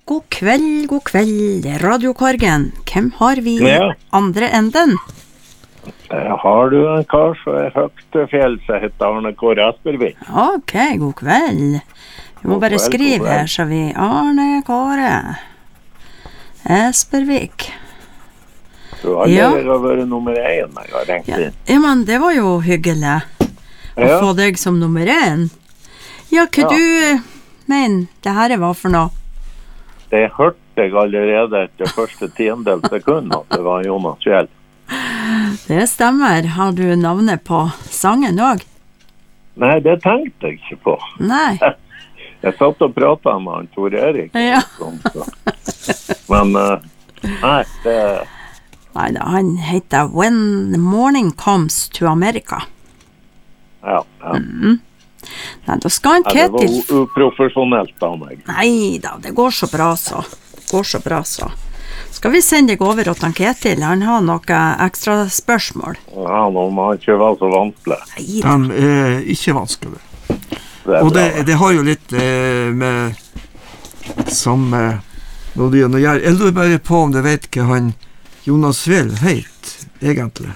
God kveld, det Radio Korgen. Hvem har vi andre enden? Har du en kar som høyt fjell som heter Arne Kåre Aspervik? Ok, god kveld. Vi må bare skrive her, så vi Arne Kåre Aspervik. Du har allerede vært nummer 1 når jeg har ringt inn. Ja, men det var jo hyggelig å få deg som nummer 1. Ja, hva du mener det her var for noe? Det hørte jeg allerede etter første 10 sekund at det var Jonas Fjell. Det stemmer. Har du navnet på sangen også? Nei, det tenkte jeg ikke på. Nei. Jeg satt og pratet med han, Tor Erik. Ja. Men, nei, det... Nei da, han heter When the Morning Comes to America. Ja. Nei, da skal han Ketil... Det var uprofesjonelt av meg. Nei da, det går så bra så. Skal vi sende deg over til Ketil? Han har noen ekstra spørsmål. Ja, nå må han ikke være så vanskelig. De er ikke vanskelig. Og det har jo litt med samme melodien å gjøre. Jeg lurer bare på om du vet hva han Jonas Fjell heit, egentlig.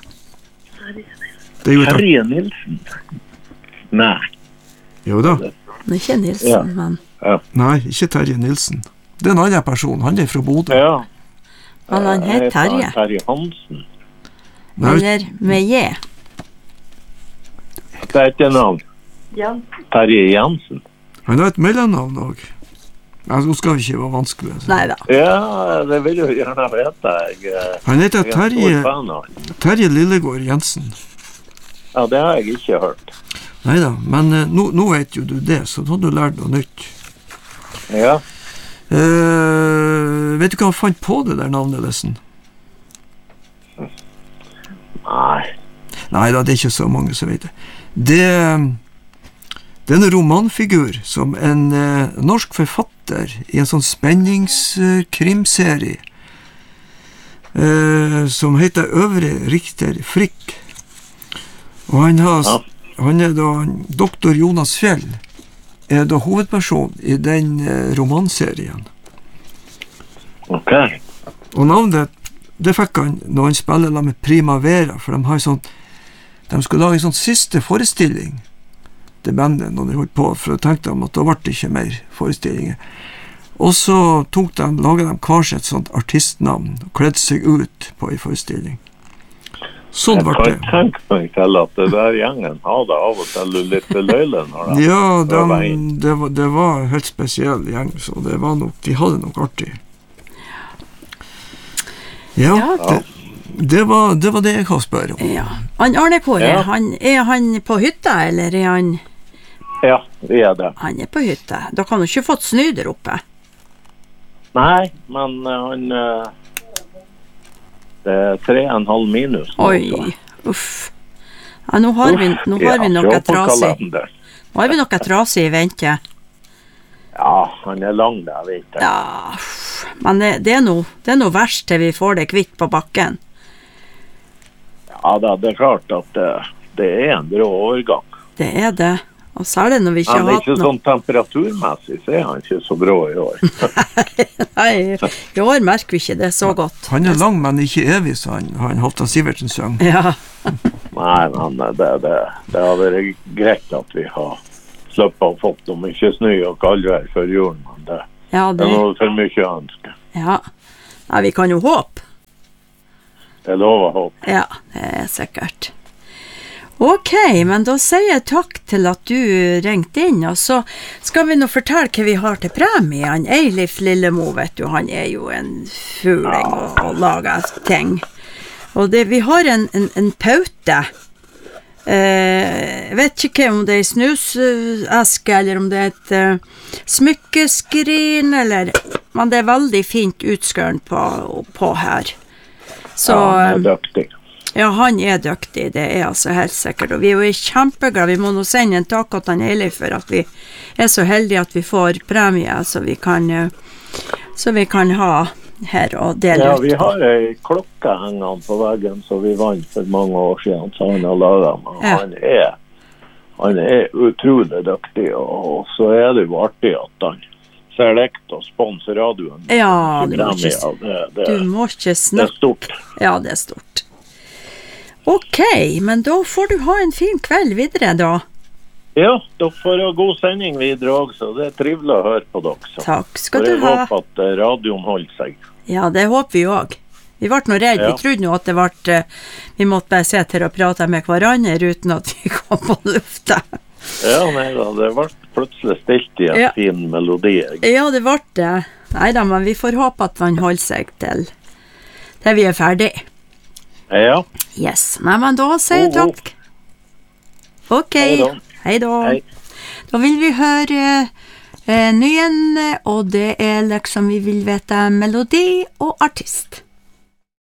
Terje Nilsen? Nei. Jo da. Det er ikke Nilsen, men... Nei, ikke Terje Nilsen. Det er en annen person, han er fra Bodø. Ja. Men han heter Terje. Terje Hansen. Eller med J. Det er ikke navn. Terje Jansen. Han har et mellomnavn også. Nå skal vi ikke være vanskelig. Neida. Ja, det vil jeg gjerne vite. Han heter Terje Lillegård Jensen. Ja, det har jeg ikke hørt. Neida, men nå vet jo du det, så nå har du lært noe nytt. Ja. Vet du hva han fant på det der navnet, Lesen? Nei da, det er ikke så mange som vet det. Det er en romanfigur som en norsk forfatter i en sånn spenningskrimserie som heter Øvre Richter Frikk. Og han er da doktor Jonas Fjell er da hovedperson i den romanserien. Ok. Og navnet, det fikk han når han spiller med Primavera, for de skulle lage en sånn siste forestilling til bandet når de holdt på, for da tenkte de at da ble det ikke mer forestillinger. Og så laget de hver sitt sånt artistnavn og kledde seg ut på en forestilling. Sånn var det. Jeg kan tenke meg til at det der gjengen hadde av og til litt løyle når de... Ja, det var en helt spesiell gjeng, så de hadde nok artig. Ja, det var det jeg har spørt om. Ja. Arne Kåre, er han på hytta, eller er han... Ja, vi er det. Han er på hytta. Da kan han ikke fått snø der oppe. Nei, men han... Det er 3,5 minus. Oi, uff. Ja, nå har vi noe trasig. Nå har vi noe trasig i vente. Ja, han er lang der, vet jeg. Ja, men det er noe verst til vi får det kvitt på bakken. Ja, det er klart at det er en brå overgang. Det er det. Og særlig når vi ikke har hatt noe. Han er ikke sånn temperaturmessig, så er han ikke så brå i år. Nei, i år merker vi ikke det så godt. Han er lang, men ikke evig, så han Halvdan Sivertsen sang. Ja. Nei, men det har vært greit at vi har sluppet og fått om ikke snø og kaldvær før julen, men det er noe for mye å ønske. Ja, nei, vi kan jo håpe. Det lover håp. Ja, det er sikkert. Ok, men da sier jeg takk til at du ringte inn, og så skal vi nå fortelle hva vi har til premie. Han Eilif Lillemo, vet du, han er jo en fuling og lager ting. Og vi har en paute. Jeg vet ikke om det er snuseske, eller om det er et smykkeskrin, men det er veldig fint utskøren på her. Så, han er dyktig. Ja, han er dyktig, det er altså helt sikkert, og vi er jo kjempeglade. Vi må nå sende en takk til han Eilif for at vi er så heldige at vi får premie, så vi kan ha her og dele ut. Ja, vi har en klokke hengende på veggen som vi vant for mange år siden, så han har laget den. Han er utrolig dyktig, og så er det jo artig at han select og sponse radioen. Ja, du må ikke snakke. Det er stort. Ja, det er stort. Ok, men da får du ha en fin kveld videre da. Ja, dere får ha god sending videre også. Det er trivelig å høre på dere. Så. Takk skal du ha. Jeg håper at radioen holder seg. Ja, det håper vi også. Vi ble noe redd. Vi trodde nå at det ble, vi måtte bare sitte her og prate med hverandre uten at vi kom på lufta. Ja, nei da, det ble plutselig stilt i en fin melodi. Ja, det ble det. Neida, men vi får håpe at man holder seg til vi er ferdig. Ja. Yes, nei, men da sier jeg takk. Ok, hei da. Da vil vi høre nyen, og det er liksom vi vil vite melodi og artist.